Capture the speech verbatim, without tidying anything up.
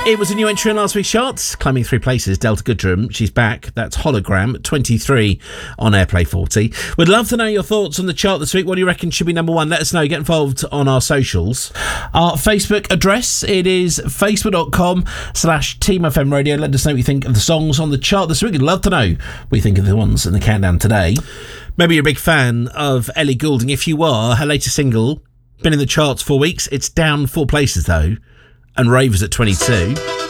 It was a new entry in last week's charts, climbing three places. Delta Goodrum, she's back. That's Hologram, twenty-three on Airplay forty. We'd love to know your thoughts on the chart this week. What do you reckon should be number one? Let us know. Get involved on our socials. Our Facebook address, it is facebook.com slash Team FM Radio. Let us know what you think of the songs on the chart this week. We'd love to know what you think of the ones in the countdown today. Maybe you're a big fan of Ellie Goulding. If you are, her latest single, been in the charts four weeks. It's down four places, though. And Ravers at twenty-two.